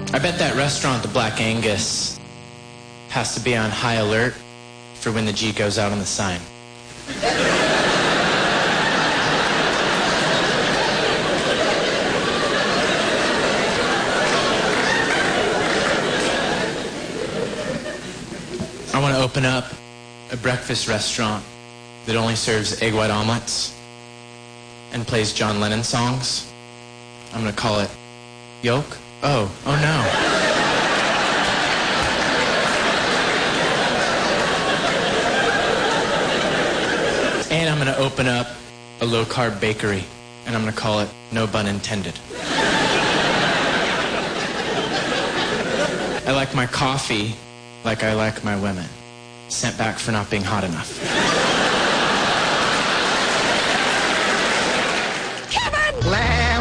I bet that restaurant, the Black Angus, has to be on high alert for when the G goes out on the sign. I want to open up a breakfast restaurant that only serves egg white omelets and plays John Lennon songs. I'm going to call it Yolk. Oh no. And I'm going to open up a low-carb bakery, and I'm going to call it No Bun Intended. I like my coffee like I like my women, sent back for not being hot enough.